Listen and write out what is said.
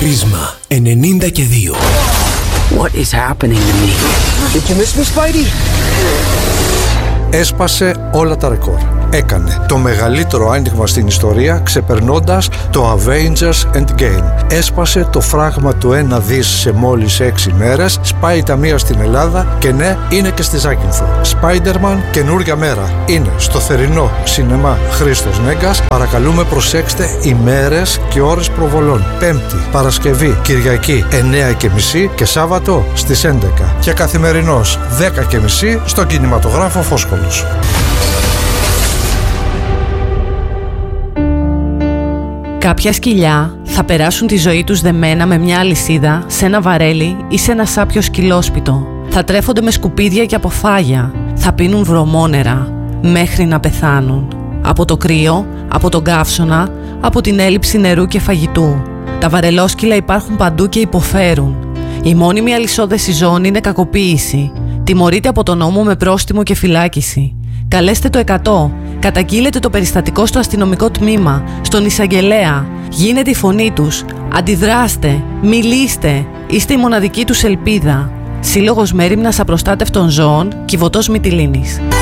Ρίσμα 92. What is happening to me? Did you miss me, Spidey? Έσπασε όλα τα ρεκόρ. Έκανε το μεγαλύτερο άνοιγμα στην ιστορία, ξεπερνώντας το Avengers Endgame. Έσπασε το φράγμα του 1 δις σε μόλις 6 μέρες, σπάει ταμεία στην Ελλάδα και ναι, είναι και στη Ζάκυνθο. Spider-Man, καινούρια μέρα. Είναι στο θερινό σινεμά Χρήστος Νέγκας. Παρακαλούμε, προσέξτε ημέρες και ώρες προβολών. Πέμπτη, Παρασκευή, Κυριακή 9:30 και Σάββατο στις 11. Και καθημερινός 10:30 στον κινηματογράφο Φόσκολος. Κάποια σκυλιά θα περάσουν τη ζωή τους δεμένα με μια αλυσίδα σε ένα βαρέλι ή σε ένα σάπιο σκυλόσπιτο. Θα τρέφονται με σκουπίδια και αποφάγια. Θα πίνουν βρωμόνερα μέχρι να πεθάνουν. Από το κρύο, από τον καύσωνα, από την έλλειψη νερού και φαγητού. Τα βαρελόσκυλα υπάρχουν παντού και υποφέρουν. Η μόνιμη αλυσόδεση ζώων είναι κακοποίηση. Τιμωρείται από τον νόμο με πρόστιμο και φυλάκιση. Καλέστε το 100. Καταγγείλετε το περιστατικό στο αστυνομικό τμήμα, στον εισαγγελέα. Γίνετε η φωνή τους. Αντιδράστε. Μιλήστε. Είστε η μοναδική τους ελπίδα. Σύλλογος Μέριμνας Απροστάτευτων Ζώων, Κιβωτός Μυτιλήνης.